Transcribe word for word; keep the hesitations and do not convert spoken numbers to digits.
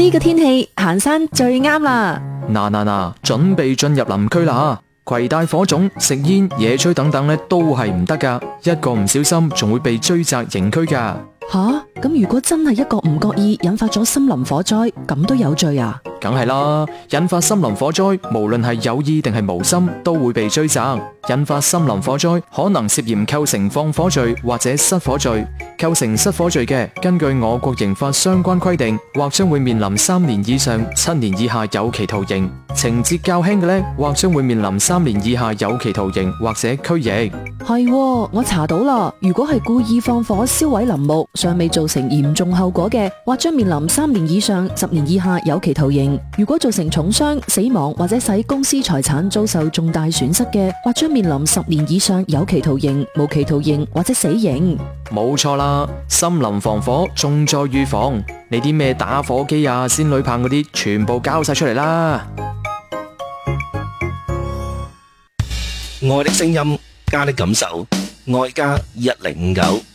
呢個天氣行山最啱啦！ 嗱嗱嗱，準備進入林區啦！攜帶火種、食煙、野炊等等咧，都係唔得噶，一個唔小心仲會被追責刑拘噶。 吓，咁如果真係一個唔覺意引發咗森林火災，咁都有罪啊？ 梗係啦，引發森林火災，無論係有意定係無心，都會被追責。引發森林火災可能涉嫌構成放火罪或者失火罪。構成失火罪嘅，根據我國刑法相關規定，或將會面臨三年以上七年以下有期徒刑；情節較輕嘅呢，或將會面臨三年以下有期徒刑或者拘役。 係，我查到啦，如果係故意放火燒毀林木，尚未造成嚴重後果嘅，或將面臨三年以上十年以下有期徒刑；如果造成重傷、死亡或者使公司財產遭受重大損失嘅，或將面臨十年以上有期徒刑、無期徒刑或者死刑。 冇錯啦，森林防火重在預防，你啲咩打火機啊、仙女棒嗰啲，全部交晒出嚟啦！ 愛的聲音，加的感受，愛家一零五九。